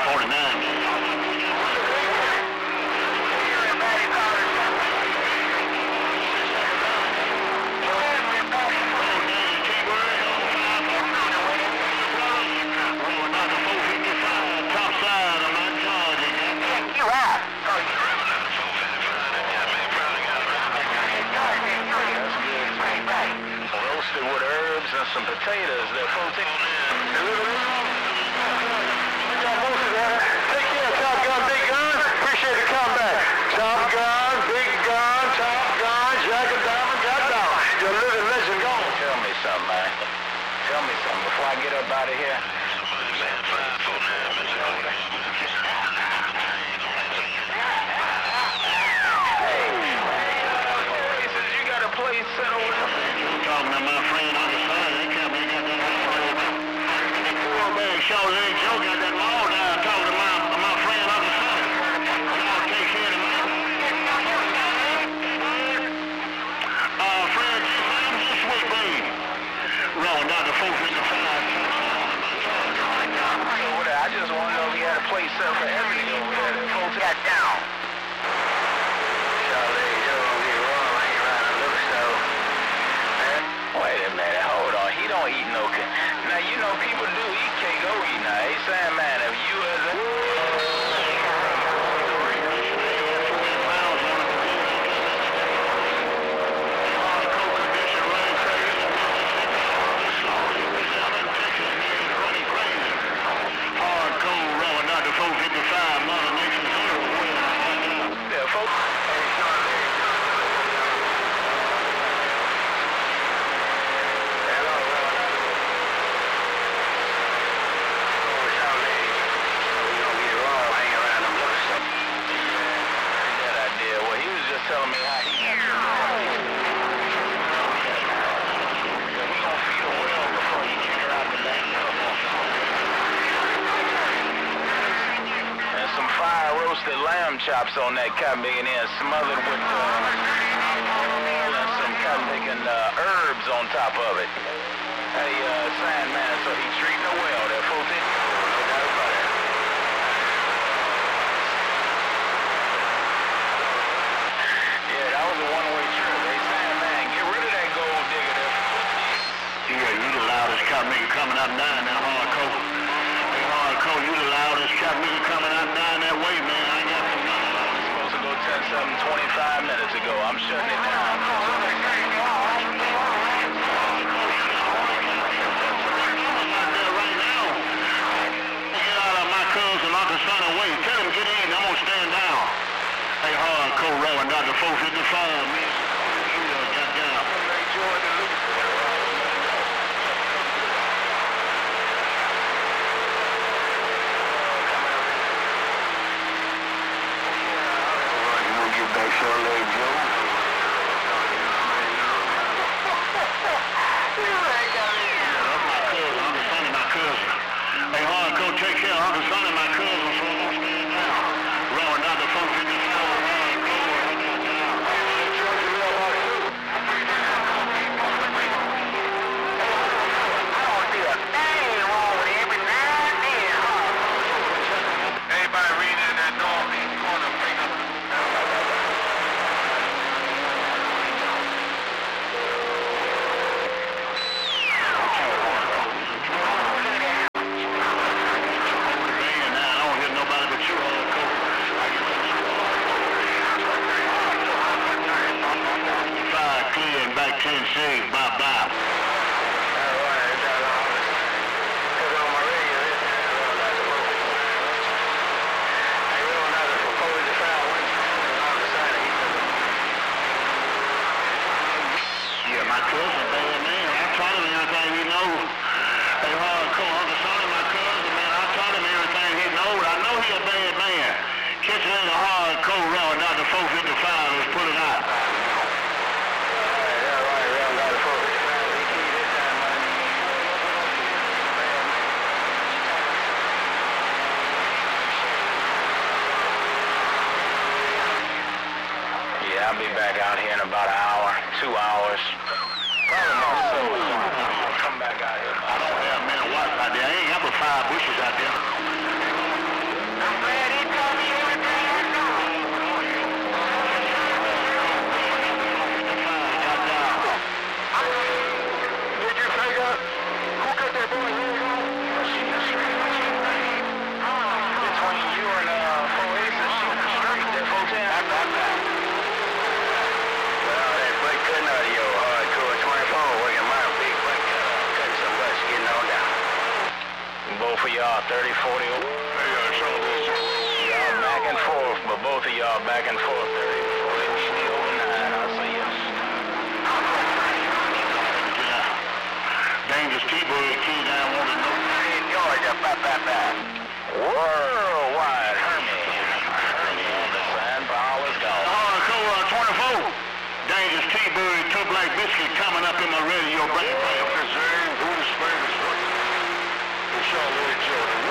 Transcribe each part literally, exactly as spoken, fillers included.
Some potatoes there, folks. Take care, Top Gun, Big Gun. Appreciate the comeback. Top Gun, Big Gun, Top Gun, Jack of Diamond, Jack Diamond. You're a living legend. Go on. Tell me something, man. Tell me something before I get up out of here. Hey, you got a place set over there. Talking to my friend on the side. Charlie Joe got that law down. Talking to my, my friend on the side. Y'all take care of me. Uh, friend, I'm just sweet, babe. Rolling down to four fifty-five. I just want to know if he had a place set for everything over there. The folks got down. Charlie Joe gonna get wrong. I ain't around the little stove. Wait a minute, hold on. He don't eat no. Now, you know, people do eat cake over eat now. Hey, Sandman, if you as a... Hardcore rolling out to four fifty-five, Mother Nation Zero. Yeah, folks. Telling me how he got you. We gonna feed her well before he kick her out the back. And some fire roasted lamb chops on that cotton bacon and smothered with uh, and some cotton bacon uh, herbs on top of it. Hey, uh, Sandman, so he treating her well there, folks. No doubt about it. That was a one-way trip. They saying, man, get rid of that gold digger there. Yeah, you the loudest cop nigga coming out and down that hardcore. Hey, hardcore, you the loudest cop nigga coming out and down that way, man. I ain't got some money. I was supposed to go ten something twenty-five minutes ago. I'm shutting it down. Right now. Get out of my cousin, Uncle Sonny way. Tell him get in. I'm gonna stand down. Hey, hardcore rolling down to four fifty-five, man. You got down. You gonna get back Charlie Joe? Yeah, that's my cousin. Uncle Sonny, my cousin. Hey, hardcore, take care. Uncle Sonny, my cousin, so I'm gonna stand down. Rolling down to four fifty-five. Tennessee, bye-bye. Yeah, my cousin, bad man. I told him everything he knows. Hey, hardcore, Uncle Sonny, my cousin, man. I told him everything he knows. I know he a bad man. Catch him in the hardcore round out to four fifty-five. Let's put it out. I'll be back out here in about an hour, two hours. Probably more so. I'll come back out here. I don't have many watts out there. I ain't got but five bushes out there. thirty forty. Hey, uh, show me this. Y'all back and forth, but both of y'all back and forth. thirty forty, over nine. I'll see you. Yeah. Dangerous T-Bird, kid, I want to know. In Georgia, bap, bap, bap. Worldwide, Hermie. Hermie on the sign, Paul is gone. Hardcore uh, twenty-four. Dangerous T-Bird, Two Black Biscuit coming up in my radio. Bang, bang. Preserve, who the spring is for? It's all the way, Jordan.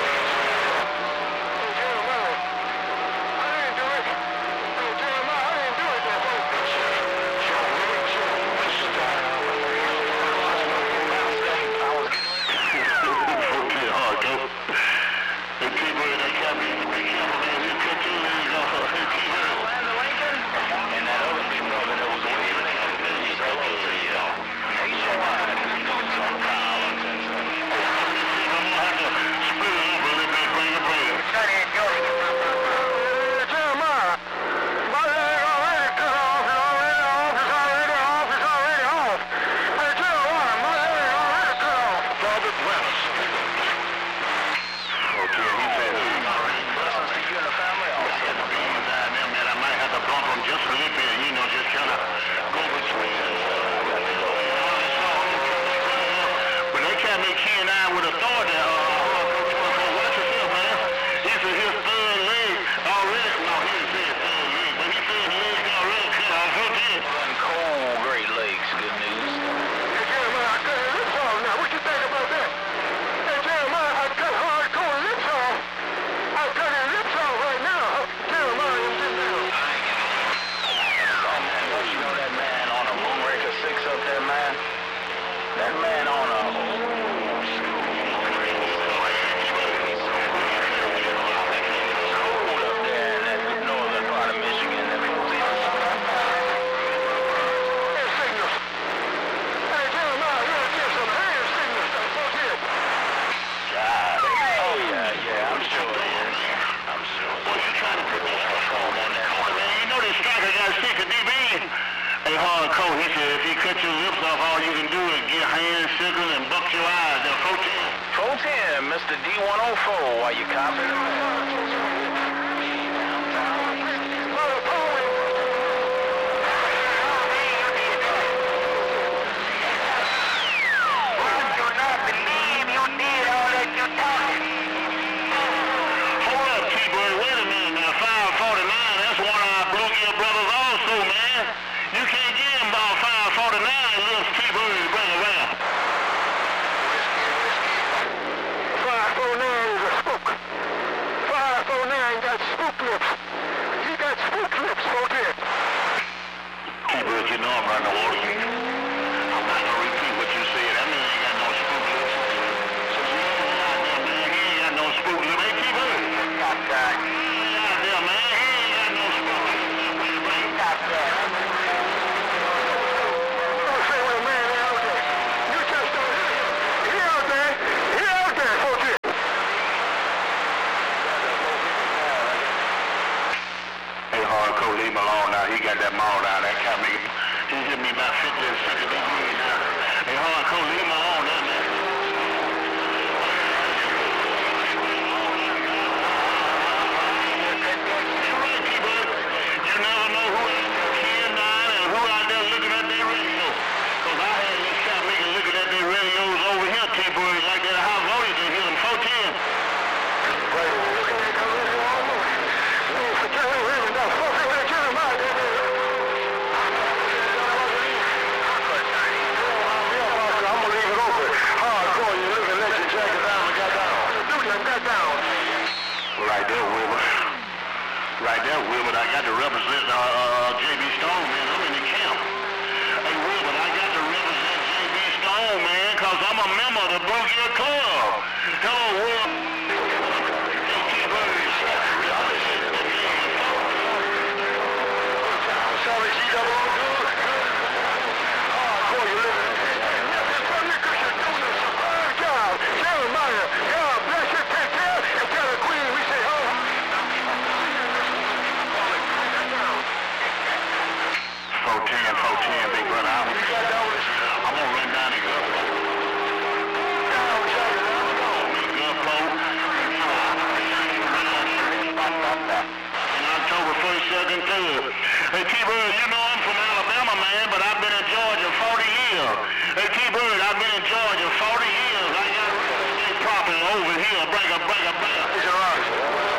Mister D one oh four, are you copying? T-Bird, you know I'm from Alabama, man, but I've been in Georgia forty years. Hey, T-Bird, I've been in Georgia forty years. I got real estate property over here. Break a, break a, break a. It's all right.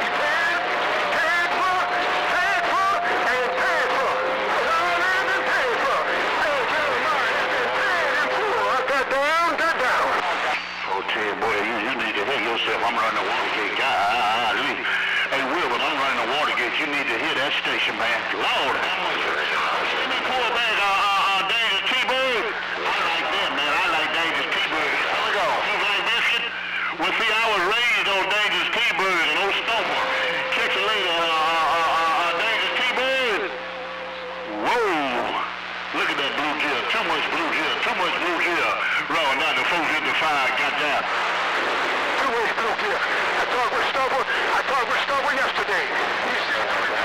Boy, you, you need to hear yourself. I'm running the Watergate guy. I, I, I, hey, Will, but I'm running the Watergate. You need to hear that station, man. Lord, how much? Let me pull back uh, uh, uh, Dangerous T-Bird. I like that, man. I like Dangerous T-Bird. Here we go. You like biscuit? Well, see, I was raised on Dangerous T-Bird in Old Stomper. Catch you later, uh, uh, uh, uh, Dangerous T-Bird. Whoa. Look at that blue gill. Too much blue gill. Too much blue gill. Rolling down the four fifty-five. Got that. Too much blue gill. I talked with Stubble. I talked with Stubble yesterday. He said,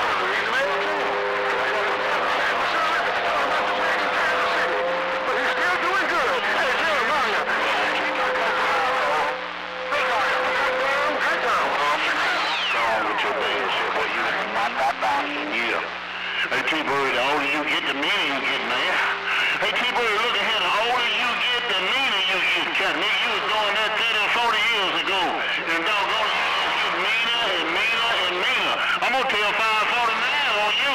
but he's still doing good. Hey, Jeremiah. Get down. Go on with your baby. Boy, you yeah. Hey, T-Bird, the older you get, the meaner you get, man. Hey, T-Bird, look at here. The older you get, the meaner you get. Cat, nigga, you was doing that thirty or forty years ago. And doggone it, you get meaner and meaner and meaner. I'm gonna tell five forty-nine on you.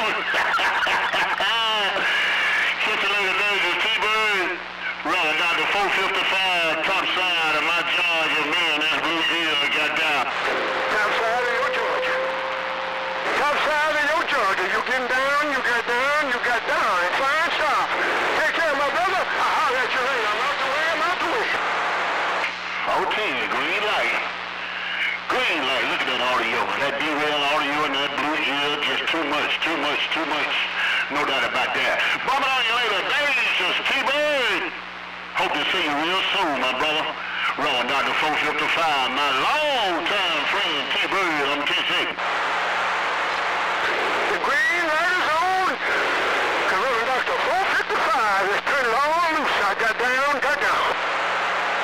Catch you later, Dangerous T-Bird. Running down the four fifty-five, top side of my Georgia, man. That's blue deal. Got down. Top side of your Georgia. Top side of your Georgia. You getting down, you got down, you got down. It's fine stuff. Take care, my brother. I'll holler at you later. I'm out the way, I'm out the way. Okay, green light. Green light. Look at that audio. That B-Rail audio and that blue gill. Just too much, too much, too much. No doubt about that. Bumming on you later. Dangerous T-Bird. Hope to see you real soon, my brother. Rolling down to four fifty-five. My long-time friend, T-Bird. I'm T C. The green light is on. Cause rolling down to four fifty-five. Let's turn it all loose. I got down, got down.